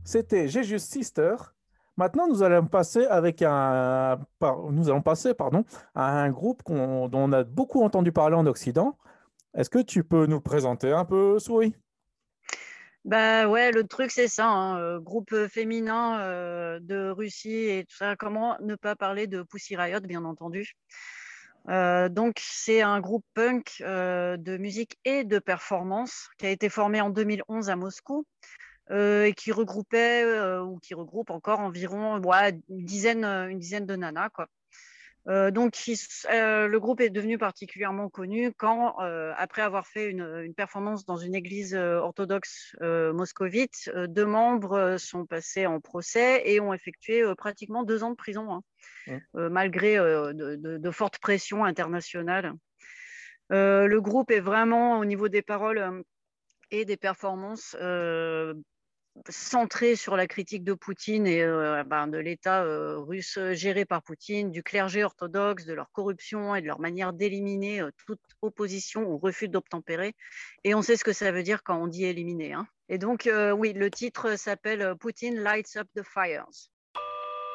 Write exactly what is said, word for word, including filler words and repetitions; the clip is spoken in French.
C'était Jesus Sister. Maintenant, nous allons passer avec un, par- nous allons passer, pardon, à un groupe qu'on- dont on a beaucoup entendu parler en Occident. Est-ce que tu peux nous présenter un peu, Souris? Bah ouais, le truc c'est ça, hein, euh, groupe féminin euh, de Russie et tout ça. Comment ne pas parler de Pussy Riot, bien entendu. Euh, donc c'est un groupe punk euh, de musique et de performance qui a été formé en deux mille onze à Moscou euh, et qui regroupait euh, ou qui regroupe encore environ ouais, une dizaine, une dizaine de nanas quoi. Euh, donc, il euh, le groupe est devenu particulièrement connu quand, euh, après avoir fait une, une performance dans une église euh, orthodoxe euh, moscovite, euh, deux membres euh, sont passés en procès et ont effectué euh, pratiquement deux ans de prison, hein, Hmm. euh, malgré euh, de, de, de, fortes pressions internationales. Euh, le groupe est vraiment, au niveau des paroles euh, et des performances, euh, centré sur la critique de Poutine et euh, ben, de l'État euh, russe géré par Poutine, du clergé orthodoxe, de leur corruption et de leur manière d'éliminer euh, toute opposition ou refus d'obtempérer. Et on sait ce que ça veut dire quand on dit éliminer. Hein. Et donc, euh, oui, le titre s'appelle Putin Lights Up the Fires.